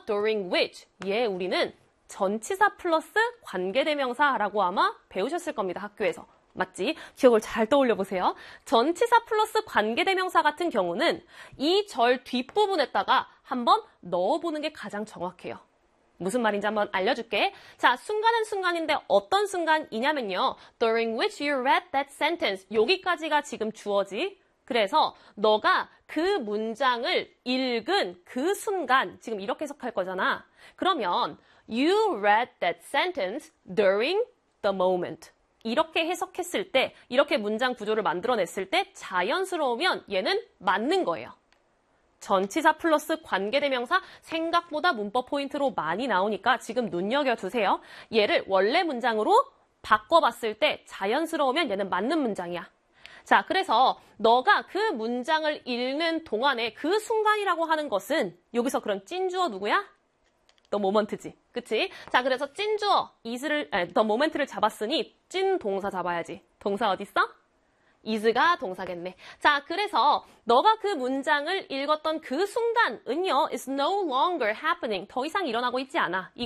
during which. 우리는 전치사 플러스 관계대명사라고 아마 배우셨을 겁니다. 학교에서. 맞지? 기억을 잘 떠올려 보세요. 전치사 플러스 관계대명사 같은 경우는 이 절 뒷부분에다가 한번 넣어보는 게 가장 정확해요. 무슨 말인지 한번 알려줄게. 자, 순간은 순간인데 어떤 순간이냐면요. During which you read that sentence. 여기까지가 지금 주어지. 그래서 너가 그 문장을 읽은 그 순간, 지금 이렇게 해석할 거잖아. 그러면 you read that sentence during the moment. 이렇게 해석했을 때, 이렇게 문장 구조를 만들어냈을 때 자연스러우면 얘는 맞는 거예요. 전치사 플러스 관계대명사 생각보다 문법 포인트로 많이 나오니까 지금 눈여겨두세요. 얘를 원래 문장으로 바꿔봤을 때 자연스러우면 얘는 맞는 문장이야. 자, 그래서 너가 그 문장을 읽는 동안에 그 순간이라고 하는 것은 여기서 그럼 찐주어 누구야? the moment지. 그치? 자, 그래서 찐주어 the moment를 잡았으니 찐 동사 잡아야지. 동사 어딨어? is가 동사겠네. 자, 그래서 너가 그 문장을 읽었던 그 순간은요, is no longer happening. 더 이상 일어나고 있지 않아.